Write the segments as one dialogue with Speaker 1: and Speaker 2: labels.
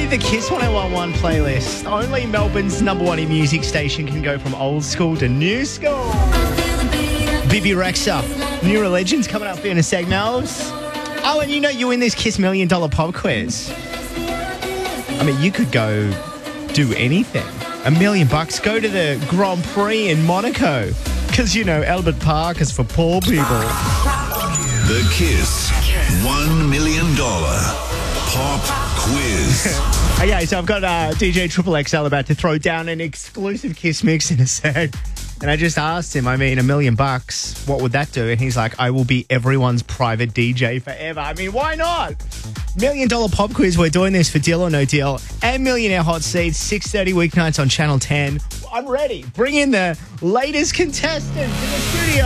Speaker 1: the Kiss 1011 playlist. Only Melbourne's number one music station can go from old school to new school. Bibi Rexha, New Religion's coming up in a sec, Mel's. Oh, and you win this Kiss $1 Million Pop Quiz. I mean, you could go do anything. $1 million. Go to the Grand Prix in Monaco. Because, Albert Park is for poor people.
Speaker 2: The Kiss $1 million Pop Quiz.
Speaker 1: Okay, so I've got DJ Triple XL about to throw down an exclusive Kiss mix in a sec. And I just asked him, $1 million, what would that do? And he's like, I will be everyone's private DJ forever. I mean, why not? $1 million Pop Quiz. We're doing this for Deal or No Deal and Millionaire Hot Seats, 6:30 weeknights on Channel 10. I'm ready. Bring in the latest contestant in the studio.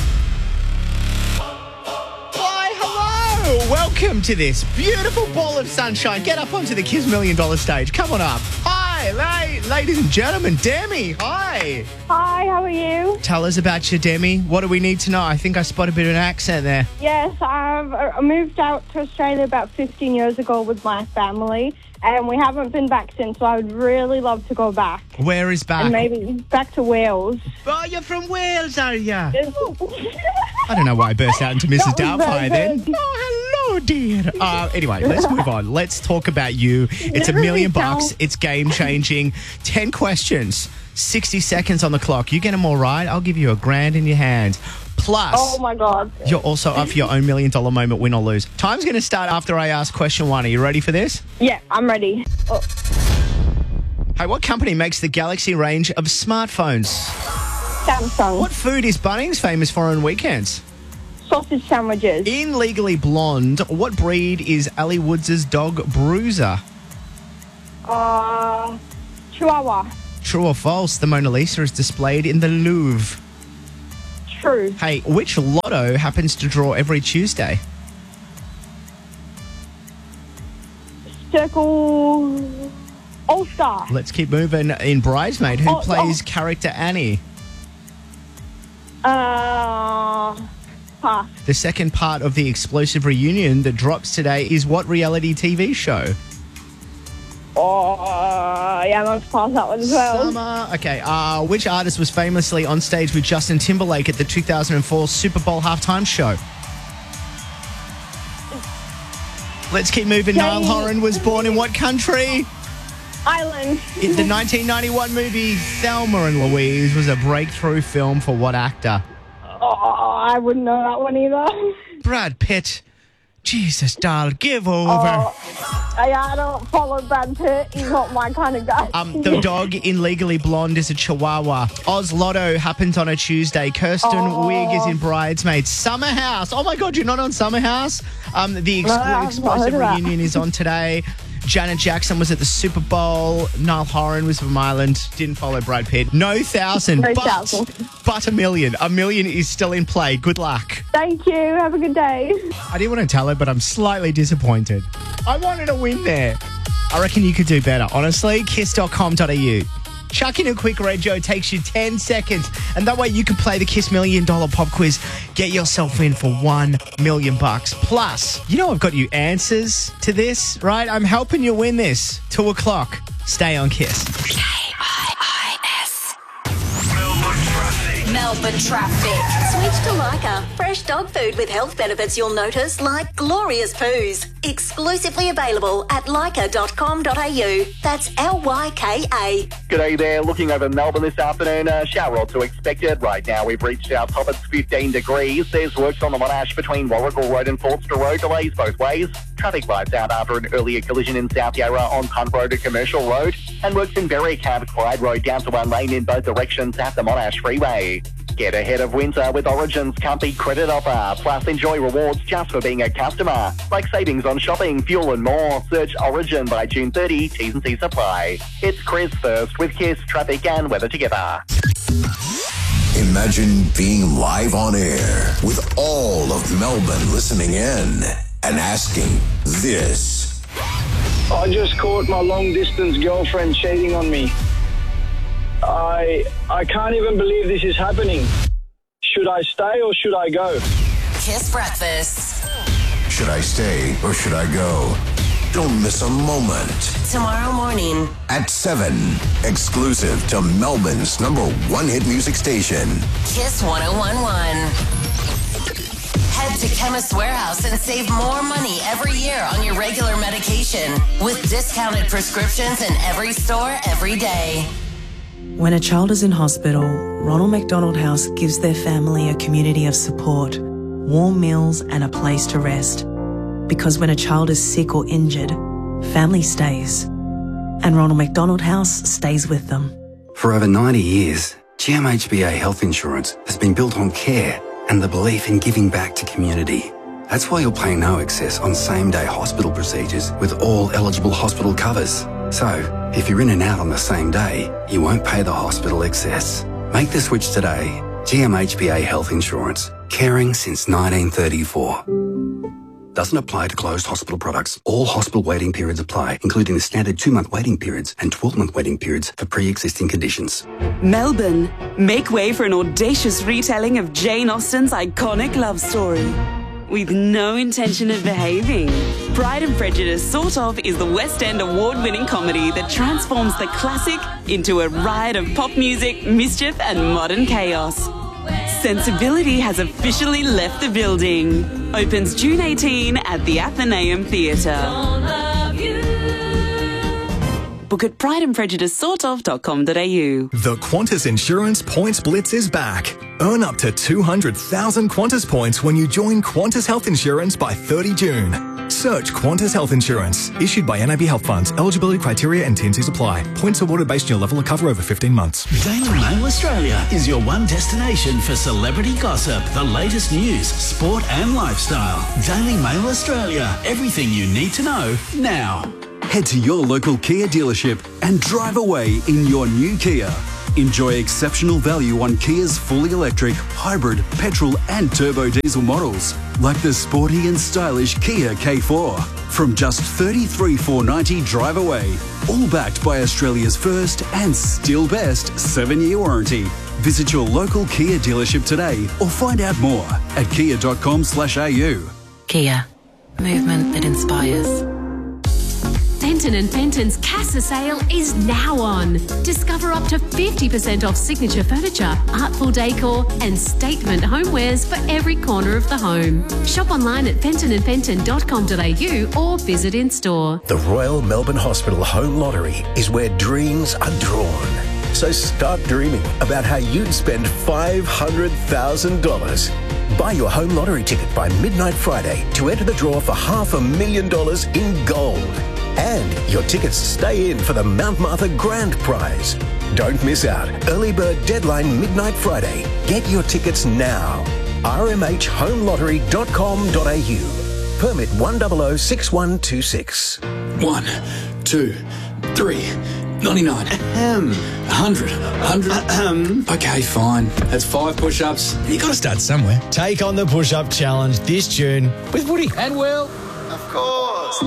Speaker 1: Why, hello. Welcome to this beautiful ball of sunshine. Get up onto the Kiss $1 Million stage. Come on up. Hi, ladies and gentlemen. Demi, hi.
Speaker 3: Hi, how are you?
Speaker 1: Tell us about you, Demi. What do we need to know? I think I spotted a bit of an accent there.
Speaker 3: Yes, I moved out to Australia about 15 years ago with my family, and we haven't been back since, so I would really love to go back.
Speaker 1: Where is back?
Speaker 3: And maybe back to Wales.
Speaker 1: Oh, you're from Wales, are you?
Speaker 3: Yes.
Speaker 1: I don't know why I burst out into Mrs.
Speaker 3: That was
Speaker 1: Doubtfire
Speaker 3: very
Speaker 1: then.
Speaker 3: good.
Speaker 1: Oh, hello, dear. Anyway, let's move on. Let's talk about you. It's $1 million. It's game-changing. 10 questions. 60 seconds on the clock. You get them all right, I'll give you $1,000 in your hand. Plus,
Speaker 3: Oh, my God.
Speaker 1: you're also up for your own $1 million moment, win or lose. Time's going to start after I ask question 1. Are you ready for this?
Speaker 3: Yeah, I'm ready. Oh,
Speaker 1: Hey, what company makes the Galaxy range of smartphones?
Speaker 3: Samsung.
Speaker 1: What food is Bunnings famous for on weekends?
Speaker 3: Sausage sandwiches.
Speaker 1: In Legally Blonde, what breed is Ali Woods' dog Bruiser?
Speaker 3: Chihuahua.
Speaker 1: True or false, the Mona Lisa is displayed in the Louvre.
Speaker 3: True.
Speaker 1: Hey, which lotto happens to draw every Tuesday?
Speaker 3: Circle. All-Star.
Speaker 1: Let's keep moving. In Bridesmaid, who plays character Annie?
Speaker 3: Pass.
Speaker 1: The second part of the explosive reunion that drops today is what reality TV show?
Speaker 3: Yeah, I'm going to pass that one as well.
Speaker 1: Summer. Okay, which artist was famously on stage with Justin Timberlake at the 2004 Super Bowl halftime show? Let's keep moving. Niall Horan was born in what country?
Speaker 3: Ireland.
Speaker 1: In the 1991 movie Thelma and Louise was a breakthrough film for what actor?
Speaker 3: I wouldn't know that one either.
Speaker 1: Brad Pitt. Jesus, darling, give over.
Speaker 3: I don't follow Brad Pitt. He's not my kind of guy.
Speaker 1: The dog in Legally Blonde is a Chihuahua. Oz Lotto happens on a Tuesday. Kirsten Wiig is in Bridesmaids. Summer House. Oh, my God, you're not on Summer House? The explosive reunion is on today. Janet Jackson was at the Super Bowl. Niall Horan was from Ireland. Didn't follow Brad Pitt. No thousand, but $1 million. $1 million is still in play. Good luck.
Speaker 3: Thank you. Have a good day.
Speaker 1: I didn't want to tell her, but I'm slightly disappointed. I wanted to win there. I reckon you could do better. Honestly, kiss.com.au. Chuck in a quick radio takes you 10 seconds, and that way you can play the Kiss $1 Million Pop Quiz. Get yourself in for $1 million. Plus, I've got you answers to this, right? I'm helping you win this. 2 o'clock. Stay on Kiss.
Speaker 2: KIIS.
Speaker 4: Melbourne traffic. Switch to Leica. Fresh dog food with health benefits you'll notice, like glorious poos. Exclusively available at leica.com.au. That's LYKA.
Speaker 5: G'day there. Looking over Melbourne this afternoon. Shower or two expected. Right now we've reached our top. It's 15 degrees. There's works on the Monash between Warrigal Road and Forster Road. Delays both ways. Traffic lights out after an earlier collision in South Yarra on Punt Road to Commercial Road. And works in Berwick have Clyde Road down to one lane in both directions at the Monash Freeway. Get ahead of winter with Origin's Company Credit Offer. Plus, enjoy rewards just for being a customer. Like savings on shopping, fuel and more. Search Origin by June 30. T's and C's apply. It's Chris first with Kiss, traffic and weather together.
Speaker 2: Imagine being live on air with all of Melbourne listening in and asking this.
Speaker 6: I just caught my long-distance girlfriend cheating on me. I can't even believe this is happening. Should I stay or should I go?
Speaker 4: Kiss Breakfast.
Speaker 2: Should I stay or should I go? Don't miss a moment.
Speaker 7: Tomorrow morning
Speaker 2: At 7, exclusive to Melbourne's #1 hit music station.
Speaker 7: Kiss 1011. Head to Chemist Warehouse and save more money every year on your regular medication with discounted prescriptions in every store every day.
Speaker 8: When a child is in hospital, Ronald McDonald House gives their family a community of support, warm meals and a place to rest. Because when a child is sick or injured, family stays. And Ronald McDonald House stays with them.
Speaker 9: For over 90 years, GMHBA Health Insurance has been built on care and the belief in giving back to community. That's why you'll pay no excess on same-day hospital procedures with all eligible hospital covers. So, if you're in and out on the same day, you won't pay the hospital excess. Make the switch today. GMHBA Health Insurance. Caring since 1934. Doesn't apply to closed hospital products. All hospital waiting periods apply, including the standard 2-month waiting periods and 12-month waiting periods for pre-existing conditions.
Speaker 10: Melbourne, make way for an audacious retelling of Jane Austen's iconic love story. With no intention of behaving. Pride and Prejudice Sort Of is the West End award-winning comedy that transforms the classic into a riot of pop music, mischief and modern chaos. Sensibility has officially left the building. Opens June 18 at the Athenaeum Theatre. Book at prideandprejudicesortof.com.au.
Speaker 11: The Qantas Insurance Points Blitz is back. Earn up to 200,000 Qantas points when you join Qantas Health Insurance by 30 June. Search Qantas Health Insurance. Issued by NAB Health Funds. Eligibility criteria and T&Cs apply. Points awarded based on your level of cover over 15 months.
Speaker 12: Daily Mail Australia is your one destination for celebrity gossip, the latest news, sport and lifestyle. Daily Mail Australia. Everything you need to know now.
Speaker 13: Head to your local Kia dealership and drive away in your new Kia. Enjoy exceptional value on Kia's fully electric, hybrid, petrol and turbo diesel models, like the sporty and stylish Kia K4. From just $33,490 drive away, all backed by Australia's first and still best 7-year warranty. Visit your local Kia dealership today or find out more at kia.com/au.
Speaker 14: Kia, movement that inspires.
Speaker 15: Fenton & Fenton's Casa sale is now on. Discover up to 50% off signature furniture, artful decor and statement homewares for every corner of the home. Shop online at fentonandfenton.com.au or visit in store.
Speaker 16: The Royal Melbourne Hospital Home Lottery is where dreams are drawn. So start dreaming about how you'd spend $500,000. Buy your home lottery ticket by midnight Friday to enter the draw for $500,000 in gold. And your tickets stay in for the Mount Martha Grand Prize. Don't miss out. Early bird deadline midnight Friday. Get your tickets now. rmhhomelottery.com.au. Permit 1006126.
Speaker 12: 1, 2, 3, 99. 100. Okay, fine. That's 5 push-ups. You got to start somewhere.
Speaker 17: Take on the push-up challenge this June with Woody
Speaker 12: and Will.
Speaker 17: Of course.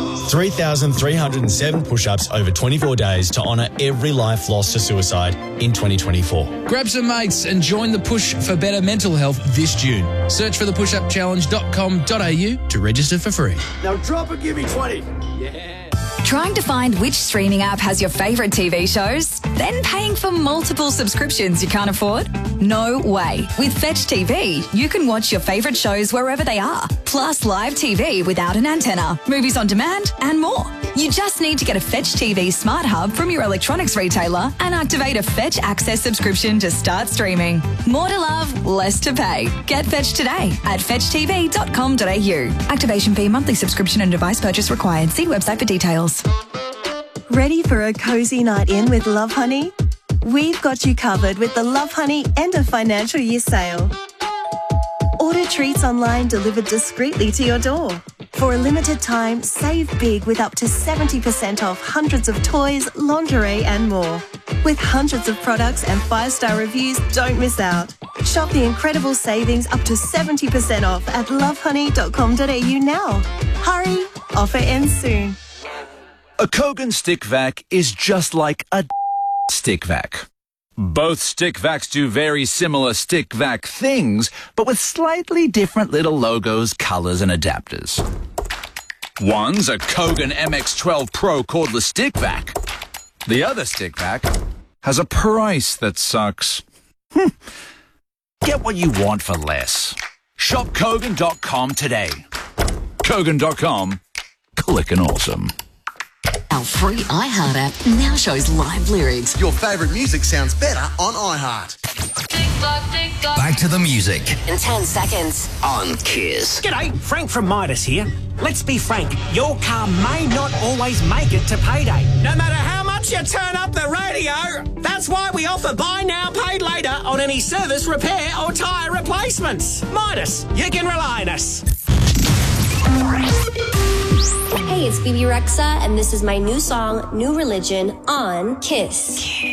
Speaker 17: 3,307 push-ups over 24 days to honour every life lost to suicide in 2024.
Speaker 12: Grab some mates and join the push for better mental health this June. Search for thepushupchallenge.com.au to register for free.
Speaker 17: Now drop and give me 20. Yeah.
Speaker 18: Trying to find which streaming app has your favourite TV shows? Then paying for multiple subscriptions you can't afford? No way. With Fetch TV, you can watch your favourite shows wherever they are. Plus live TV without an antenna, movies on demand and more. You just need to get a Fetch TV Smart Hub from your electronics retailer and activate a Fetch Access subscription to start streaming. More to love, less to pay. Get Fetch today at fetchtv.com.au. Activation fee, monthly subscription and device purchase required. See website for details.
Speaker 19: Ready for a cozy night in with Love Honey? We've got you covered with the Love Honey end of financial year sale. Order treats online delivered discreetly to your door. For a limited time, save big with up to 70% off hundreds of toys, lingerie and more. With hundreds of products and 5-star reviews, don't miss out. Shop the incredible savings up to 70% off at lovehoney.com.au now. Hurry, offer ends soon.
Speaker 20: A Kogan stick vac is just like a stick vac. Both stick vacs do very similar stick vac things, but with slightly different little logos, colors, and adapters. One's a Kogan MX12 Pro cordless stick vac. The other stick vac has a price that sucks. Get what you want for less. Shop Kogan.com today. Kogan.com. Clickin' awesome.
Speaker 21: Our free iHeart app now shows live lyrics.
Speaker 22: Your favourite music sounds better on iHeart.
Speaker 23: Back to the music
Speaker 7: In 10 seconds.
Speaker 23: on Kiss.
Speaker 24: G'day, Frank from Midas here. Let's be frank, your car may not always make it to payday. No matter how much you turn up the radio, that's why we offer buy now, pay later on any service, repair or tyre replacements. Midas, you can rely on us.
Speaker 25: Hey, it's Phoebe Rexa, and this is my new song, New Religion, on Kiss.